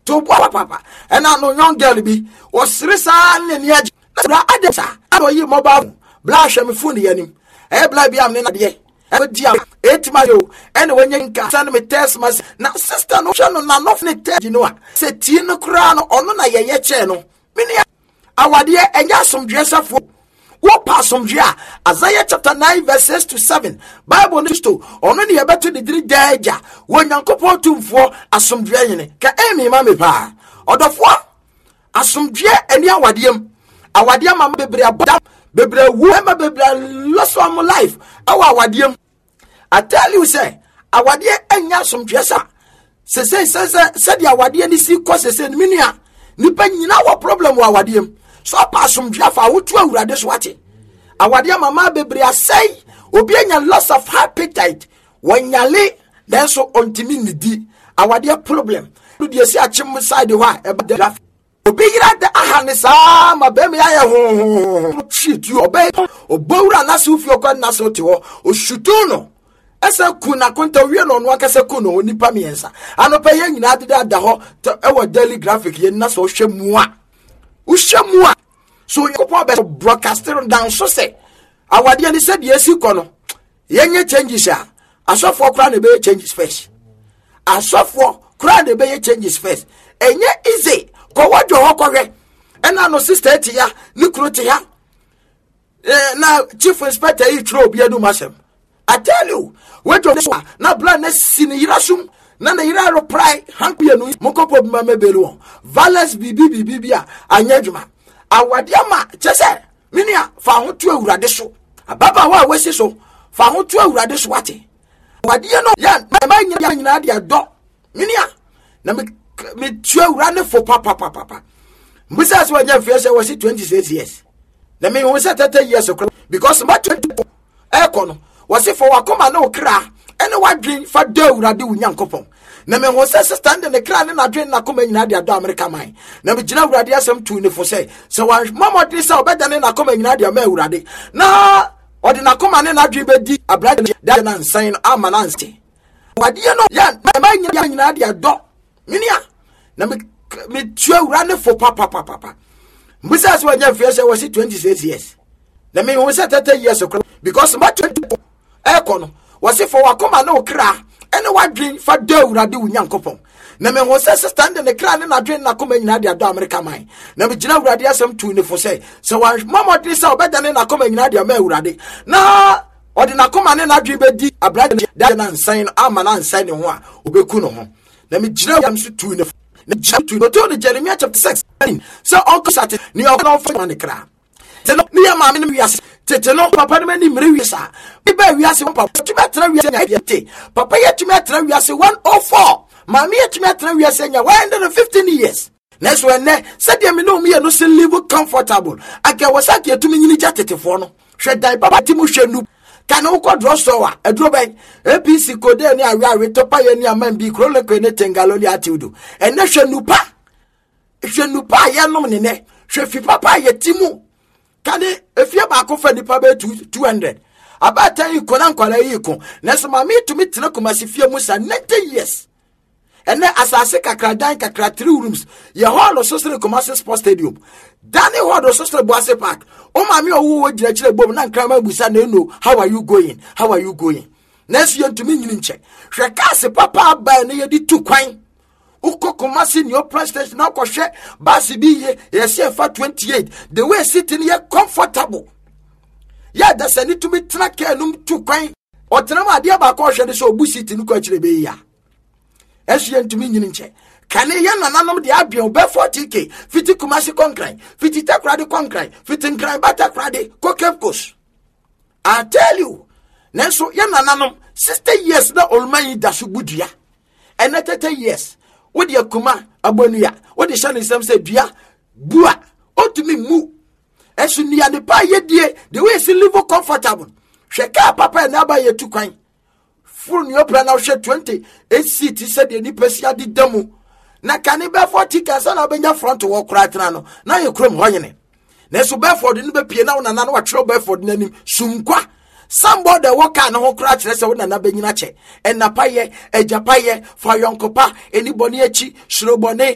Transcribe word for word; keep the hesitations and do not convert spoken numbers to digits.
to papa and I know young girl be was resan in the edge. Adesa, I know you mobile, blush and funny him. Eh, blabby, I'm in a day. Eight mayo, and when you can send me test my now sister no channel, nothing tell you know. Say Tino Crown or no, ye channel. Minia, our dear, and just some dresser for what pass some jar. Isaiah chapter nine, verses to seven. Bible news to only about to the three danger when Uncle Potum for as some drain. Can Amy mammy pa or the four as some jar and ya wadium. Our dear mamma baby about. Baby, whoever baby lost one more life. Our wadium. I tell you, say, our dear and ya some dresser. Say, say, say, say, your wadium is see causes in minia. Nipen, you know what problem with our wadium. So pass some jaffa, which one would this watching? Our dear mamma baby, I say, obeying a loss of appetite. When you lay, then so on timidity. Our dear problem. Do you see a chim side the way about the laugh? Obey the ahanisa, my baby, I cheat you obey. O bora nasu fi okwa naso te ho o shutuno esa kuna konta wie no no akase kuno onipa miensa anopa ye nyina ade da ho e wo daily graphic ye naso hwemu a wo hwemu a so yekopon be broadcasting down so say awade ani said yesi kono yenye changes a asofo kra na be changes first asofo kra na be changes first enye easy ko wadwo ho kohwe ena no sister ti ya ni kuro ti ya. Now, chief inspector, you throw be a do mashem. I tell you, wait on this one. Now, blindness sin irasum, none ira reply, happy and Mokop Mame Belu, Valence Bibi Bibia, and Yajuma. Our diama, Chese, Minia, found two radiso. A baba wa was so, found two radis wati. What do you know? Yan, my mind, Nadia dog. Minia, me two running for papa papa. Besides, when your face was it twenty-six years. The me was at thirty years ago because my twenty-four aircon was it for a common no cra and a white drink for do radu yankopon. Never was standing the crown and I drink na come in Nadia America mine. Never general radia some tune for say. So I mamma this out better than I come in Nadia May radi. Now, or did not come and I drink a brother that and sign Amanansti. What do you know? Yan, my mind young Nadia dog. Minia, never me two running for papa papa. Besides, when your face was it twenty-six years. The man was at thirty years ago because my twenty-four aircon was it for a common no cra and a white drink for do radu yankopon. The man was standing the crown and I drink na come in Nadia America mine. Never general radia some tune for say. So I mamma this out better than I come in Nadia May radi. Now, or did not come and I drink a brother that and sign Amalan signing one, Ubekuno. Let me general them to the jump to the Jeremiah chapter six. So Uncle Sat, New York on the crowd. Tell me, a mammy, we are Tetano, Papa, many Marisa. Maybe we are some papa to matter. We are Papa yet to matter. We are one oh four. Mammy yet to matter. We are saying one hundred fifteen years. Next one, said you know me and no still live comfortable. I can was at you to me in the for no. Should die Papa Timushenu. Can no quad rostowa, a drawback, a piece of code near Rari, Topa, and your man be chronicle and Galonia to do. And nation nupa. If you nupa, ya nomine, Shefi Papa, ye Timu. Can it, if you're back off the Papa to two hundred? About ten you couldn't call a eco. Nesma me to meet Tinakumas if you must ninety years. And then as I say, Kakra Kakra three rooms, your hall of social commercial sports stadium. Danny Hall of social Boise Park. Oh, mammy, who would actually Bob and Kramer Busano know how are you going? How are you going? Next year to me in check. Shakasi Papa by near the two quine. Uko Komasin, your president now crochet, Bassi be yes, for twenty-eight. The way sitting here comfortable. Yeah, that's a need to be track and two quine. Or Tanama dear Bakosha, so bussy to look at the as you to me in check. Can a young and the Abion Belfort T K, Fiti Kumasi Concrane, Fiti Takradi Concrane, Fitin Cry Batakradi, Kokepkos. I tell you, Nenso Yan Ananum, sixty years no old man Dasubudia, and at thirty years. What your Kuma Abonia, what the Shannon Sam said, Dia, Bua, or to me moo. As you near the pie, dear, the way she live comfortable. Shaka Papa and Abba ye too kind. Full your plan out share twenty, eight city said the Nipesia di demo. Na caniba for tickets and I've been your front to walk right now. Now you crum hoyene. Nesu Bedford in the piano and another watch Bedford name Sumqua. Somebody walk on whole cratch less than a beninache. And Napaye, a Japaye, for Yonkopa, anybody echi, Shrobone,